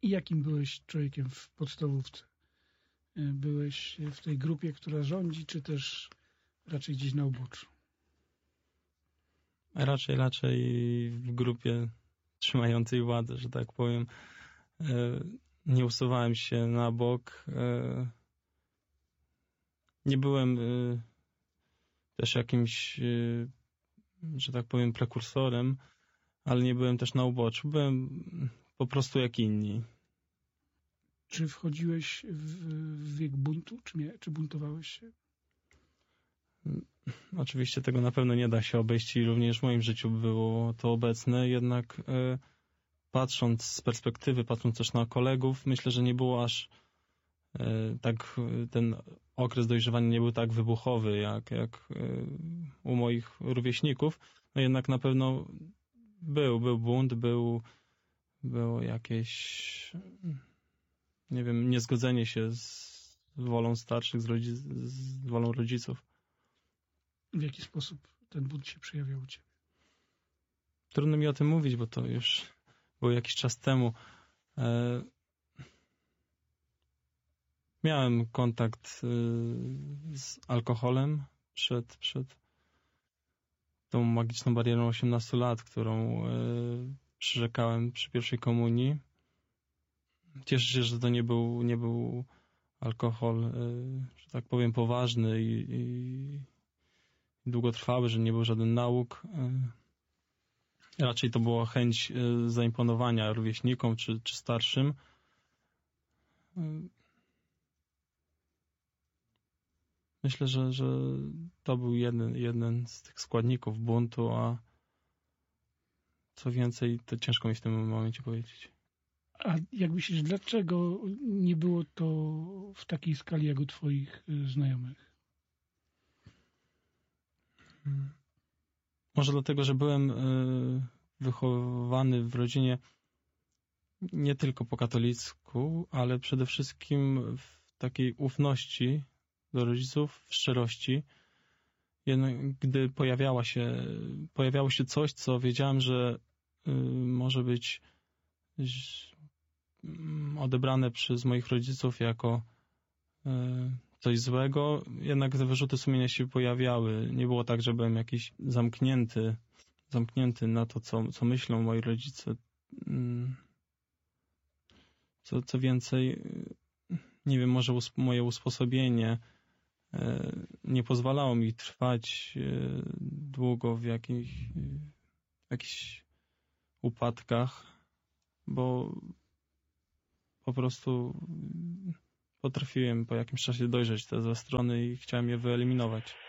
I jakim byłeś człowiekiem w podstawówce? Byłeś w tej grupie, która rządzi, czy też raczej gdzieś na uboczu? Raczej w grupie trzymającej władzę, że tak powiem. Nie usuwałem się na bok. Nie byłem też jakimś, że tak powiem, prekursorem, ale nie byłem też na uboczu. Byłem po prostu jak inni. Czy wchodziłeś w wiek buntu, czy buntowałeś się? Oczywiście tego na pewno nie da się obejść i również w moim życiu było to obecne, jednak patrząc z perspektywy, patrząc też na kolegów, myślę, że nie było aż tak, ten okres dojrzewania nie był tak wybuchowy jak u moich rówieśników. No jednak na pewno był bunt, było jakieś, nie wiem, niezgodzenie się z wolą starszych, z wolą rodziców. W jaki sposób ten bunt się przejawiał u ciebie? Trudno mi o tym mówić, bo to już było jakiś czas temu. Miałem kontakt z alkoholem przed tą magiczną barierą 18 lat, którą przyrzekałem przy pierwszej komunii. Cieszę się, że to nie był alkohol, że tak powiem, poważny i długotrwały, że nie był żaden nałóg. Raczej to była chęć zaimponowania rówieśnikom czy starszym. Myślę, że to był jeden z tych składników buntu, a co więcej, to ciężko mi w tym momencie powiedzieć. A jak myślisz, dlaczego nie było to w takiej skali jak u twoich znajomych? Może dlatego, że byłem wychowany w rodzinie nie tylko po katolicku, ale przede wszystkim w takiej ufności do rodziców, w szczerości. Jednak gdy pojawiało się coś, co wiedziałem, że może być odebrane przez moich rodziców jako coś złego, jednak te wyrzuty sumienia się pojawiały. Nie było tak, że byłem jakiś zamknięty na to, co myślą moi rodzice. Co więcej, nie wiem, może moje usposobienie nie pozwalało mi trwać długo w jakichś upadkach, bo po prostu potrafiłem po jakimś czasie dojrzeć te złe strony i chciałem je wyeliminować.